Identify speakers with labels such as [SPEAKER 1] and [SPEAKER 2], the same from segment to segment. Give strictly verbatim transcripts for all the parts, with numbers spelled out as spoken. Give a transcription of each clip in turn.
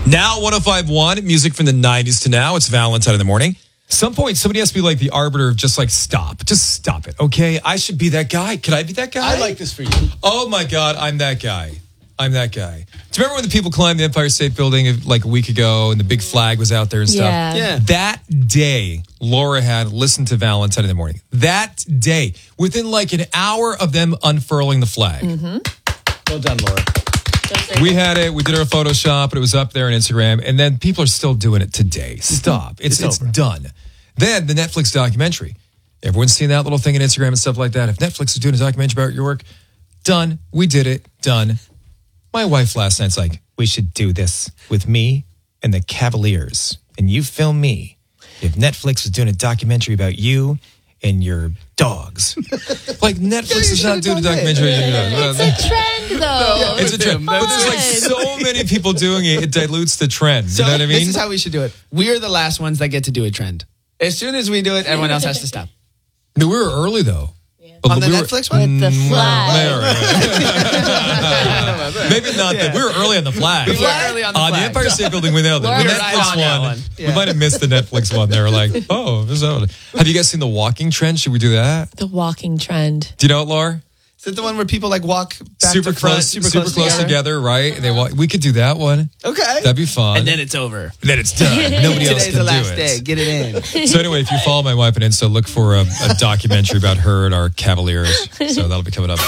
[SPEAKER 1] Now one oh five point one, music from the nineties to now. It's Valentine in the morning. Some point, somebody has to be like the arbiter of just like, stop. Just stop it, okay? I should be that guy. Could I be that guy?
[SPEAKER 2] I like this for you.
[SPEAKER 1] Oh, my God. I'm that guy. I'm that guy. Do you remember when the people climbed the Empire State Building like a week ago and the big flag was out there and stuff?
[SPEAKER 3] Yeah.
[SPEAKER 2] Yeah.
[SPEAKER 1] That day, Laura had listened to Valentine in the morning. That day, within like an hour of them unfurling the flag.
[SPEAKER 2] Well done, Laura.
[SPEAKER 1] We had it. We did our Photoshop, and it was up there on Instagram. And then people are still doing it today. Stop. It's
[SPEAKER 2] It's
[SPEAKER 1] it's,
[SPEAKER 2] over.
[SPEAKER 1] done. Then the Netflix documentary. Everyone's seen that little thing on Instagram and stuff like that. If Netflix is doing a documentary about your work, done. We did it. Done. My wife last night's like, we should do this with me and the Cavaliers. And you film me. If Netflix was doing a documentary about you and your dogs. Like, Netflix is not doing a documentary.
[SPEAKER 3] It's a trend, though.
[SPEAKER 1] It's a trend. But there's like so many people doing it, it dilutes the trend.
[SPEAKER 2] So
[SPEAKER 1] You know what I mean?
[SPEAKER 2] this is how we should do it. We are the last ones that get to do a trend. As soon as we do it, everyone else has to stop.
[SPEAKER 1] No, we were early, though. But
[SPEAKER 2] On the
[SPEAKER 1] we were-
[SPEAKER 2] Netflix one?
[SPEAKER 3] With the
[SPEAKER 1] Mm,
[SPEAKER 3] flag.
[SPEAKER 1] right, right. Maybe not.
[SPEAKER 2] Yeah.
[SPEAKER 1] The, we were early on the flag.
[SPEAKER 2] We were early on the
[SPEAKER 1] On the
[SPEAKER 2] flag.
[SPEAKER 1] Empire State Building, we nailed it.
[SPEAKER 3] Laura
[SPEAKER 1] The
[SPEAKER 3] was
[SPEAKER 1] Netflix
[SPEAKER 3] right
[SPEAKER 2] on that
[SPEAKER 1] one,
[SPEAKER 2] one.
[SPEAKER 1] we
[SPEAKER 2] Yeah.
[SPEAKER 1] might have missed the Netflix one. They were like, oh, this is how it- have you guys seen the walking trend? Should we do that?
[SPEAKER 3] The walking trend.
[SPEAKER 1] Do you know it, Laura?
[SPEAKER 2] Is it the one where people like walk back
[SPEAKER 1] super
[SPEAKER 2] to front,
[SPEAKER 1] close,
[SPEAKER 2] super,
[SPEAKER 1] super, close, together. right? And they walk. We could do that one.
[SPEAKER 2] Okay.
[SPEAKER 1] That'd be fun.
[SPEAKER 2] And then it's over.
[SPEAKER 1] then it's done. Nobody else
[SPEAKER 2] Today's
[SPEAKER 1] can
[SPEAKER 2] the
[SPEAKER 1] do
[SPEAKER 2] last
[SPEAKER 1] it.
[SPEAKER 2] day. Get it in.
[SPEAKER 1] So anyway, if you follow my wife on Insta, look for a, a documentary about her and our Cavaliers. So that'll be coming up.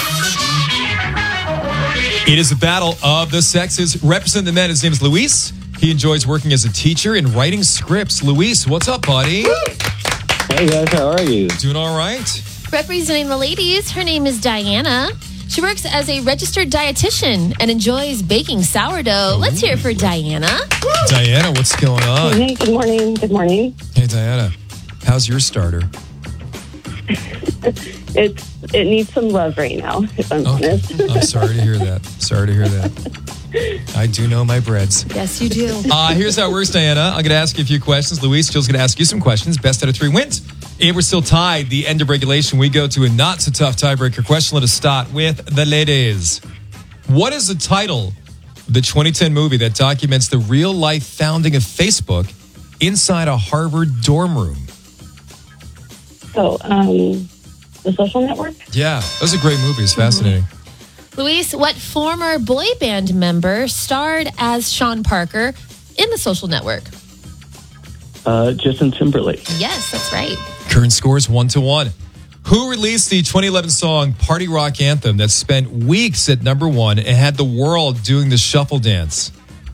[SPEAKER 1] It is a battle of the sexes. Representing the men, his name is Luis. He enjoys working as a teacher and writing scripts. Luis, what's up, buddy?
[SPEAKER 4] Hey guys, how are you?
[SPEAKER 1] Doing all right?
[SPEAKER 3] Representing the ladies, her name is Diana. She works as a registered dietitian and enjoys baking sourdough. Let's hear it for Diana.
[SPEAKER 1] Diana, what's going on?
[SPEAKER 5] Hey, good morning. Good morning.
[SPEAKER 1] Hey, Diana, how's your starter?
[SPEAKER 5] It's it needs some love right now, if I'm
[SPEAKER 1] Okay.
[SPEAKER 5] honest.
[SPEAKER 1] I'm sorry to hear that. Sorry to hear that. I do know my breads.
[SPEAKER 3] Yes, you do.
[SPEAKER 1] Uh, here's how it works, Diana. I'm going to ask you a few questions. Luis, Jill's going to ask you some questions. Best out of three wins. And we're still tied. The end of regulation. We go to a not so tough tiebreaker question. Let us start with the ladies. What is the title of the twenty ten movie that documents the real life founding of Facebook inside a Harvard dorm room?
[SPEAKER 5] So, um, the Social Network.
[SPEAKER 1] Yeah, that was a great movie. It's fascinating.
[SPEAKER 3] Luis, what former boy band member starred as Sean Parker in The Social Network?
[SPEAKER 4] Uh, Justin Timberlake.
[SPEAKER 3] Yes, that's right.
[SPEAKER 1] Current scores one to one. Who released the twenty eleven song Party Rock Anthem that spent weeks at number one and had the world doing the shuffle dance?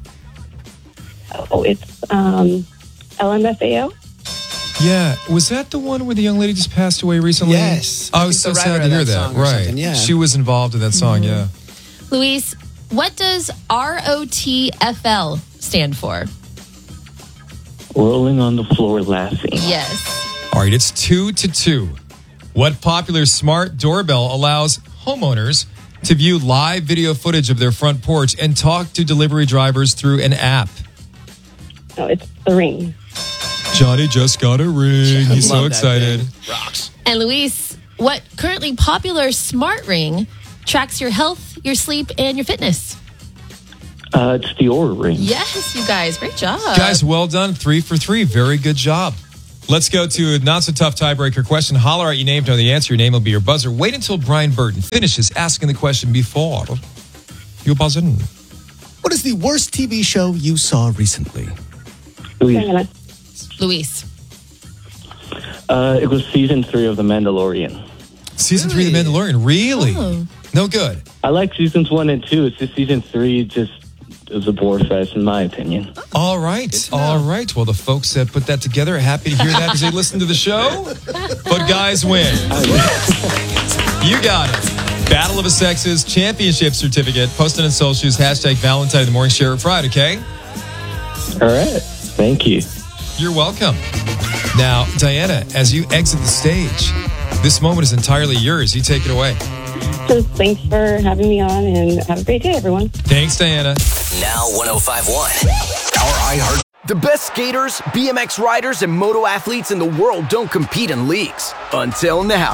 [SPEAKER 5] Oh, it's um, L M F A O.
[SPEAKER 1] Yeah. Was that the one where the young lady just passed away recently?
[SPEAKER 2] Yes.
[SPEAKER 1] I
[SPEAKER 2] I
[SPEAKER 1] was so
[SPEAKER 2] think the
[SPEAKER 1] sad
[SPEAKER 2] writer
[SPEAKER 1] to
[SPEAKER 2] of
[SPEAKER 1] hear
[SPEAKER 2] that
[SPEAKER 1] that.
[SPEAKER 2] song or
[SPEAKER 1] Right.
[SPEAKER 2] something, yeah.
[SPEAKER 1] She was involved in that song, yeah.
[SPEAKER 3] Luis, what does R O T F L stand for?
[SPEAKER 4] Rolling on the floor laughing.
[SPEAKER 3] Yes.
[SPEAKER 1] All right, it's two to two. What popular smart doorbell allows homeowners to view live video footage of their front porch and talk to delivery drivers through an app?
[SPEAKER 5] No, it's The Ring.
[SPEAKER 1] Johnny just got a ring. He's so
[SPEAKER 2] Love that
[SPEAKER 1] excited.
[SPEAKER 2] thing. Rocks.
[SPEAKER 3] And Luis, what currently popular smart ring tracks your health, your sleep, and your fitness?
[SPEAKER 4] Uh, it's the Oura Ring.
[SPEAKER 3] Yes, you guys. Great job.
[SPEAKER 1] Guys, well done. Three for three. Very good job. Let's go to a not so tough tiebreaker question. Holler out your name, know the answer. Your name will be your buzzer. Wait until Brian Burton finishes asking the question before you buzz in.
[SPEAKER 6] What is the worst T V show you saw recently?
[SPEAKER 4] Louise.
[SPEAKER 5] Diana.
[SPEAKER 3] Luis.
[SPEAKER 4] Uh, it was season three of The Mandalorian.
[SPEAKER 1] Season three of The Mandalorian. Really?
[SPEAKER 3] Oh.
[SPEAKER 1] No good.
[SPEAKER 4] I like seasons one and two. It's just season three just is a bore fest, in my opinion.
[SPEAKER 1] All right. All right. Well, the folks that put that together are happy to hear that because they listen to the show. But guys win. You got it. Battle of the Sexes Championship Certificate. Post it on socials. Hashtag Valentine in the Morning. Share it Friday, okay?
[SPEAKER 4] All right. Thank you.
[SPEAKER 1] You're welcome. Now, Diana, as you exit the stage, this moment is entirely yours. You take it away.
[SPEAKER 5] So thanks for having me on, and have a great day, everyone.
[SPEAKER 1] Thanks, Diana.
[SPEAKER 7] Now one oh five point one. Our iHeart.
[SPEAKER 8] The best skaters, B M X riders, and moto athletes in the world don't compete in leagues. Until now.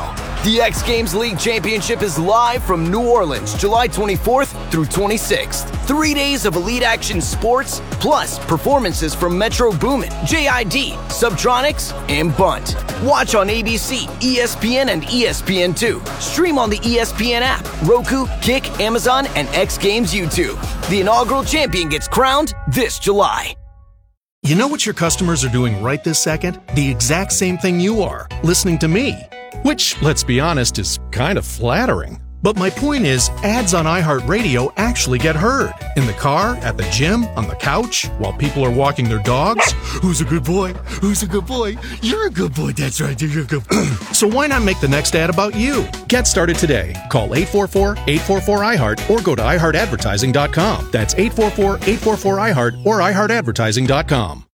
[SPEAKER 7] The X Games League Championship is live from New Orleans, July twenty-fourth through twenty-sixth. Three days of elite action sports, plus performances from Metro Boomin, J I D, Subtronics, and Bunt. Watch on A B C, E S P N, and E S P N two. Stream on the E S P N app, Roku, Kick, Amazon, and X Games YouTube. The inaugural champion gets crowned this July.
[SPEAKER 8] You know what your customers are doing right this second? The exact same thing you are, listening to me. Which, let's be honest, is kind of flattering. But my point is, ads on iHeartRadio actually get heard. In the car, at the gym, on the couch, while people are walking their dogs. Who's a good boy? Who's a good boy? You're a good boy. That's right. You're a good boy. So why not make the next ad about you? Get started today. Call eight four four, eight four four, I heart or go to i heart advertising dot com. That's eight four four, eight four four, I heart or i heart advertising dot com.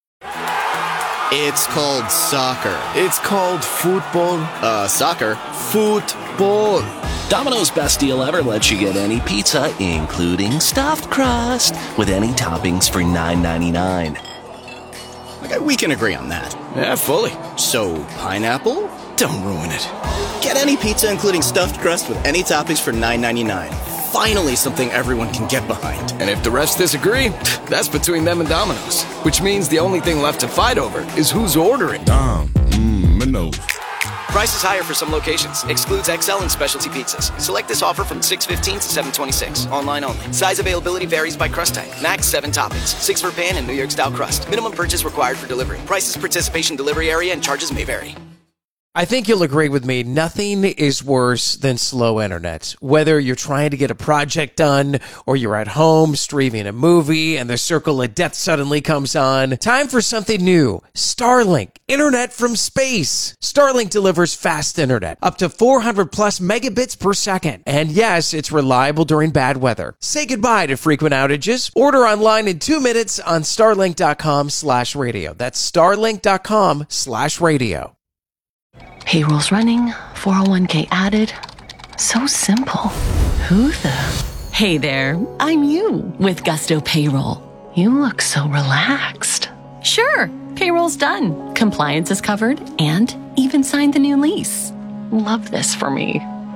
[SPEAKER 9] It's called soccer. It's called football. Uh, soccer. Football.
[SPEAKER 10] Domino's Best Deal Ever lets you get any pizza, including stuffed crust, with any toppings for nine ninety-nine.
[SPEAKER 9] Okay, we can agree on that.
[SPEAKER 2] Yeah, fully.
[SPEAKER 9] So, pineapple? Don't ruin it. Get any pizza, including stuffed crust, with any toppings for nine ninety-nine. Finally, something everyone can get behind.
[SPEAKER 2] And if the refs disagree, that's between them and Domino's. Which means the only thing left to fight over is who's ordering.
[SPEAKER 11] Dom, mmm, Minos.
[SPEAKER 12] Price is higher for some locations. Excludes X L and specialty pizzas. Select this offer from six fifteen to seven twenty-six. Online only. Size availability varies by crust type. Max seven toppings. Six for pan and New York style crust. Minimum purchase required for delivery. Prices, participation, delivery area, and charges may vary.
[SPEAKER 13] I think you'll agree with me. Nothing is worse than slow internet. Whether you're trying to get a project done or you're at home streaming a movie and the circle of death suddenly comes on. Time for something new. Starlink. Internet from space. Starlink delivers fast internet. Up to four hundred plus megabits per second. And yes, it's reliable during bad weather. Say goodbye to frequent outages. Order online in two minutes on starlink.com slash radio. That's starlink.com slash radio.
[SPEAKER 14] Payroll's running, four oh one k added. So simple. Who the? Hey there, I'm you with Gusto Payroll. You look so relaxed. Sure, payroll's done. Compliance is covered and even signed the new lease. Love this for me.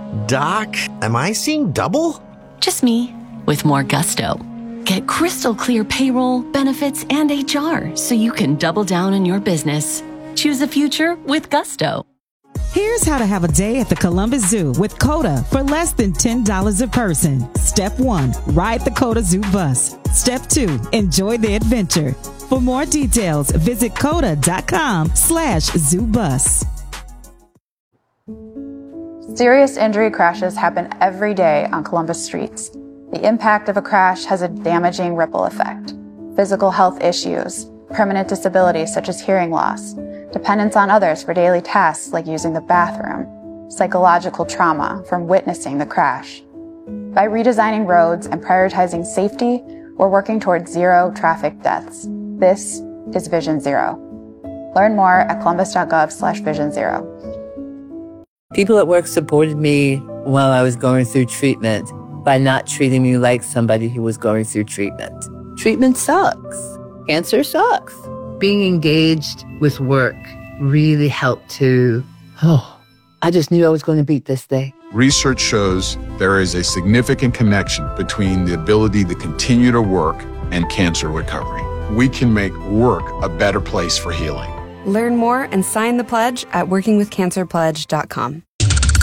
[SPEAKER 15] Doc, am I seeing double?
[SPEAKER 14] Just me with more Gusto. Get crystal clear payroll, benefits, and H R so you can double down on your business. Choose a future with Gusto.
[SPEAKER 16] Here's how to have a day at the Columbus Zoo with COTA for less than ten dollars a person. Step one, ride the COTA Zoo bus. Step two, enjoy the adventure. For more details, visit COTA.com slash zoo bus.
[SPEAKER 17] Serious injury crashes happen every day on Columbus streets. The impact of a crash has a damaging ripple effect. Physical health issues, permanent disabilities such as hearing loss, dependence on others for daily tasks like using the bathroom, psychological trauma from witnessing the crash. By redesigning roads and prioritizing safety, we're working towards zero traffic deaths. This is Vision Zero. Learn more at columbus.gov slash vision zero.
[SPEAKER 18] People at work supported me while I was going through treatment by not treating me like somebody who was going through treatment. Treatment sucks. Cancer sucks. Being engaged with work really helped to, oh, I just knew I was going to beat this thing.
[SPEAKER 11] Research shows there is a significant connection between the ability to continue to work and cancer recovery. We can make work a better place for healing.
[SPEAKER 19] Learn more and sign the pledge at working with cancer pledge dot com.